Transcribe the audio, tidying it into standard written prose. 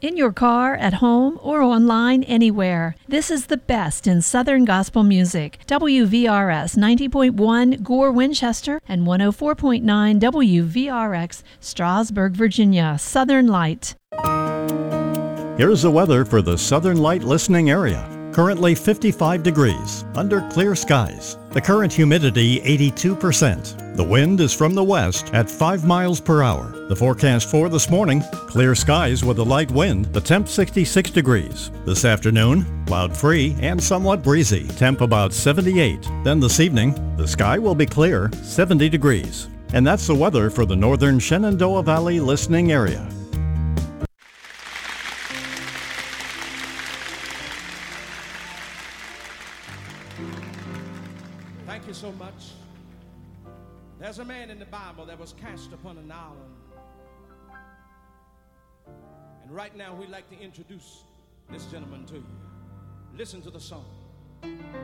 In your car, at home, or online anywhere. This is the best in Southern gospel music. WVRS 90.1 Gore, Winchester, and 104.9 WVRX Strasburg, Virginia. Southern Light. Here's the weather for the Southern Light listening area. Currently 55 degrees, under clear skies. The current humidity 82%. The wind is from the west at 5 miles per hour. The forecast for this morning, clear skies with a light wind. The temp 66 degrees. This afternoon, cloud-free and somewhat breezy. Temp about 78. Then this evening, the sky will be clear, 70 degrees. And that's the weather for the northern Shenandoah Valley listening area. Thank you so much. There's a man in the Bible that was cast upon an island. And right now we'd like to introduce this gentleman to you. Listen to the song.